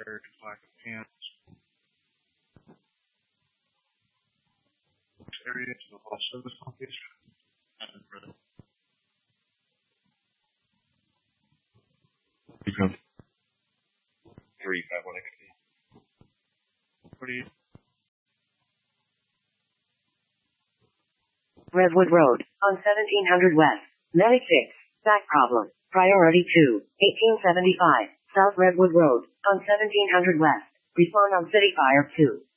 shirt, black pants. Area to the whole service location. And for the become 351 XP. What do you? Redwood Road, on 1700 West. Medic 6, back problem. Priority 2, 1875, South Redwood Road, on 1700 West. Respond on City Fire 2.